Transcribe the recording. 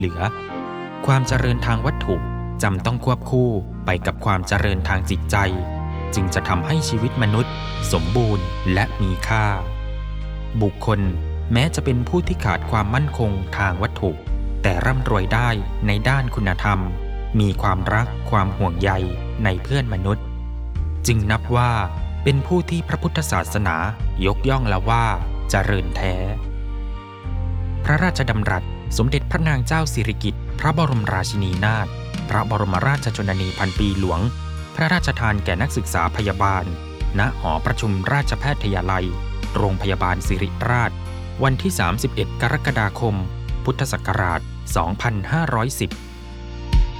เหลือความเจริญทางวัตถุจำต้องควบคู่ไปกับความเจริญทางจิตใจจึงจะทำให้ชีวิตมนุษย์สมบูรณ์และมีค่าบุคคลแม้จะเป็นผู้ที่ขาดความมั่นคงทางวัตถุแต่ร่ำรวยได้ในด้านคุณธรรมมีความรักความห่วงใยในเพื่อนมนุษย์จึงนับว่าเป็นผู้ที่พระพุทธศาสนายกย่องแล้วว่าเจริญแท้พระราชดำรัสสมเด็จพระนางเจ้าสิริกิติ์พระบรมราชินีนาถพระบรมราชชนนีพันปีหลวงพระราชทานแก่นักศึกษาพยาบาลณหอประชุมราชแพทยาลัยโรงพยาบาลสิริราชวันที่ 31 กรกฎาคม พุทธศักราช 2510